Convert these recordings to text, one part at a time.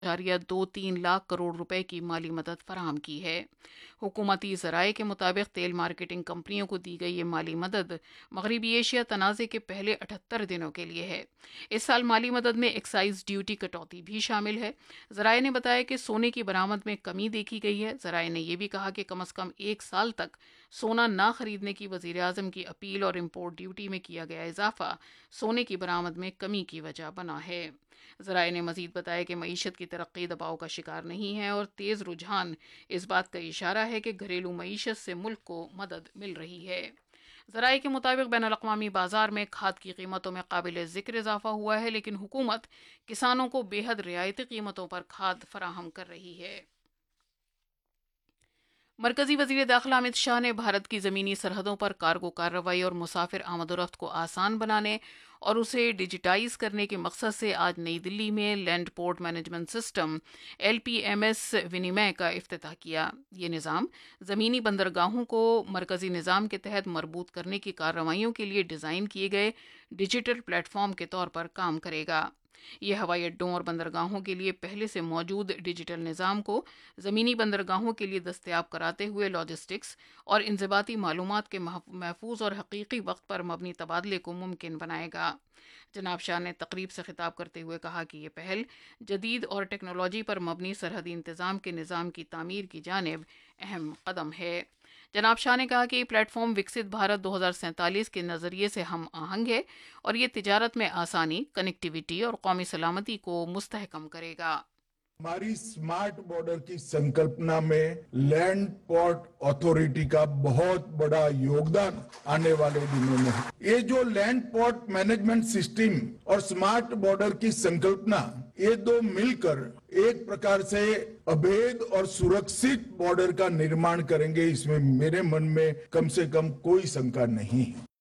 جاریہ 2-3 لاکھ کروڑ روپے کی مالی مدد فراہم کی ہے۔ حکومتی ذرائع کے مطابق تیل مارکیٹنگ کمپنیوں کو دی گئی یہ مالی مدد مغربی ایشیا تنازع کے پہلے 78 دنوں کے لیے ہے۔ اس سال مالی مدد میں ایکسائز ڈیوٹی کٹوتی بھی شامل ہے۔ ذرائع نے بتایا کہ سونے کی برآمد میں کمی دیکھی گئی ہے۔ ذرائع نے یہ بھی کہا کہ کم از کم 1 سال تک سونا نہ خریدنے کی وزیراعظم کی اپیل اور امپورٹ ڈیوٹی میں کیا گیا اضافہ سونے کی برآمد میں کمی کی وجہ بنا ہے۔ ذرائع نے مزید بتایا کہ معیشت کی ترقی دباؤ کا شکار نہیں ہے اور تیز رجحان اس بات کا اشارہ ہے کہ گھریلو معیشت سے ملک کو مدد مل رہی ہے۔ ذرائع کے مطابق بین الاقوامی بازار میں کھاد کی قیمتوں میں قابل ذکر اضافہ ہوا ہے، لیکن حکومت کسانوں کو بے حد رعایتی قیمتوں پر کھاد فراہم کر رہی ہے۔ مرکزی وزیر داخلہ امت شاہ نے بھارت کی زمینی سرحدوں پر کارگو کارروائی اور مسافر آمد و رفت کو آسان بنانے اور اسے ڈیجیٹائز کرنے کے مقصد سے آج نئی دلی میں land port management system LPMS ونیمے کا افتتاح کیا۔ یہ نظام زمینی بندرگاہوں کو مرکزی نظام کے تحت مربوط کرنے کی کارروائیوں کے لیے ڈیزائن کیے گئے ڈیجیٹل پلیٹ فارم کے طور پر کام کرے گا۔ یہ ہوائی اڈوں اور بندرگاہوں کے لیے پہلے سے موجود ڈیجیٹل نظام کو زمینی بندرگاہوں کے لیے دستیاب کراتے ہوئے لاجسٹکس اور انضباطی معلومات کے محفوظ اور حقیقی وقت پر مبنی تبادلے کو ممکن بنائے گا۔ جناب شاہ نے تقریب سے خطاب کرتے ہوئے کہا کہ یہ پہل جدید اور ٹیکنالوجی پر مبنی سرحدی انتظام کے نظام کی تعمیر کی جانب اہم قدم ہے۔ جناب شاہ نے کہا کہ یہ پلیٹ فارم وکست بھارت 2047 کے نظریے سے ہم آہنگ ہے اور یہ تجارت میں آسانی، کنیکٹیویٹی اور قومی سلامتی کو مستحکم کرے گا۔ ہماری سمارٹ بارڈر کی سنکلپنا میں لینڈ پورٹ اتھارٹی کا بہت بڑا یوگدان آنے والے دنوں میں ہے۔ یہ جو لینڈ پورٹ مینجمنٹ سسٹم اور سمارٹ بارڈر کی سنکلپنا، یہ دو مل کر ایک پرکار سے ابھید اور سرکشت بارڈر کا نرمان کریں گے، اس میں میرے من میں کم سے کم کوئی شنکا نہیں ہے۔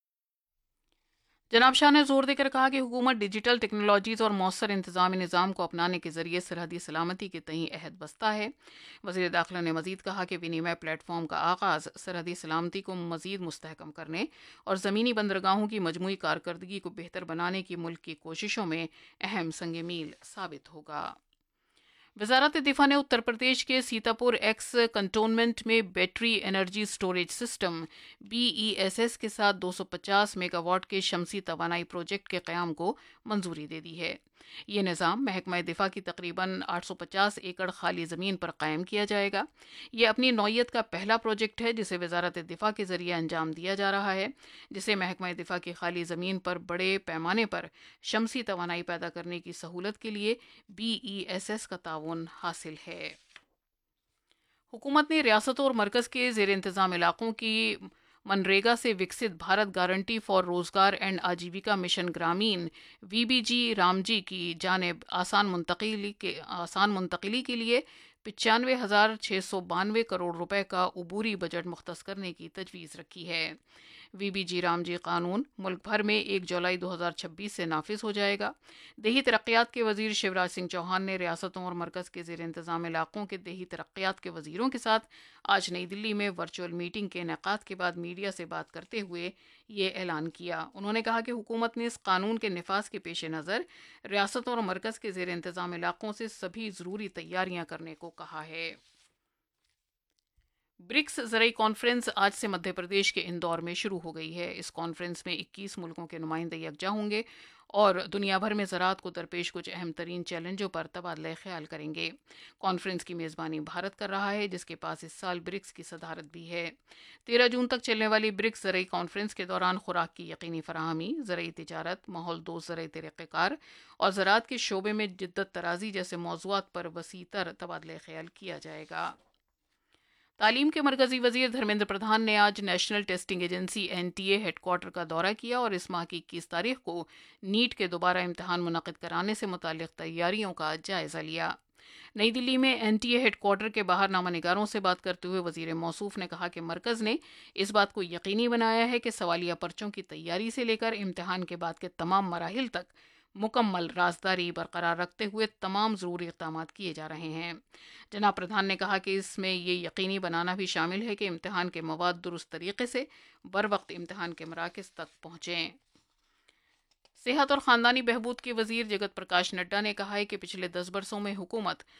جناب شاہ نے زور دے کر کہا کہ حکومت ڈیجیٹل ٹیکنالوجیز اور مؤثر انتظامی نظام کو اپنانے کے ذریعے سرحدی سلامتی کے تئیں عہد بستہ ہے۔ وزیر داخلہ نے مزید کہا کہ ونیمے پلیٹ فارم کا آغاز سرحدی سلامتی کو مزید مستحکم کرنے اور زمینی بندرگاہوں کی مجموعی کارکردگی کو بہتر بنانے کی ملک کی کوششوں میں اہم سنگ میل ثابت ہوگا۔ وزارت دفاع نے اتر پردیش کے سیتاپور ایکس کنٹونمنٹ میں battery energy storage system BESS کے ساتھ 250 میگا واٹ کے شمسی توانائی پروجیکٹ کے قیام کو منظوری دے دی ہے۔ یہ نظام محکمہ دفاع کی تقریباً 850 ایکڑ خالی زمین پر قائم کیا جائے گا۔ یہ اپنی نوعیت کا پہلا پروجیکٹ ہے جسے وزارت دفاع کے ذریعے انجام دیا جا رہا ہے، جسے محکمہ دفاع کی خالی زمین پر بڑے پیمانے پر شمسی توانائی پیدا کرنے کی سہولت کے لیے BESS کا تعاون حاصل ہے۔ حکومت نے ریاستوں اور مرکز کے زیر انتظام علاقوں کی منریگا سے وکست بھارت گارنٹی فار روزگار اینڈ آجیویکا مشن گرامین VBG رامجی کی جانب آسان منتقلی کے لیے 95,692 کروڑ روپے کا عبوری بجٹ مختص کرنے کی تجویز رکھی ہے۔ VBG رامجی قانون ملک بھر میں 1 جولائی 2026 سے نافذ ہو جائے گا۔ دیہی ترقیات کے وزیر شیوراج سنگھ چوہان نے ریاستوں اور مرکز کے زیر انتظام علاقوں کے دیہی ترقیات کے وزیروں کے ساتھ آج نئی دلی میں ورچوئل میٹنگ کے انعقاد کے بعد میڈیا سے بات کرتے ہوئے یہ اعلان کیا۔ انہوں نے کہا کہ حکومت نے اس قانون کے نفاذ کے پیش نظر ریاستوں اور مرکز کے زیر انتظام علاقوں سے سبھی ضروری تیاریاں کرنے کو کہا ہے۔ برکس زرعی کانفرنس آج سے مدھیہ پردیش کے اندور میں شروع ہو گئی ہے۔ اس کانفرنس میں 21 ملکوں کے نمائندے یکجا ہوں گے اور دنیا بھر میں زراعت کو درپیش کچھ اہم ترین چیلنجوں پر تبادلہ خیال کریں گے۔ کانفرنس کی میزبانی بھارت کر رہا ہے، جس کے پاس اس سال برکس کی صدارت بھی ہے۔ 13 جون تک چلنے والی برکس زرعی کانفرنس کے دوران خوراک کی یقینی فراہمی، زرعی تجارت، ماحول دوست زرعی طریقہ کار اور زراعت کے شعبے میں جدت طرازی جیسے موضوعات پر وسیع تر تبادلہ خیال کیا جائے گا۔ تعلیم کے مرکزی وزیر دھرمیندر پردھان نے آج national testing agency NTA head quarter کا دورہ کیا اور اس ماہ کی 21 تاریخ کو نیٹ کے دوبارہ امتحان منعقد کرانے سے متعلق تیاریوں کا جائزہ لیا۔ نئی دلی میں NTA ہیڈ کوارٹر کے باہر نامہ نگاروں سے بات کرتے ہوئے وزیر موصوف نے کہا کہ مرکز نے اس بات کو یقینی بنایا ہے کہ سوالیہ پرچوں کی تیاری سے لے کر امتحان کے بعد کے تمام مراحل تک مکمل رازداری برقرار رکھتے ہوئے تمام ضروری اقدامات کیے جا رہے ہیں۔ جناب پردھان نے کہا کہ اس میں یہ یقینی بنانا بھی شامل ہے کہ امتحان کے مواد درست طریقے سے بروقت امتحان کے مراکز تک پہنچیں۔ صحت اور خاندانی بہبود کے وزیر جگت پرکاش نڈا نے کہا ہے کہ پچھلے 10 برسوں میں حکومت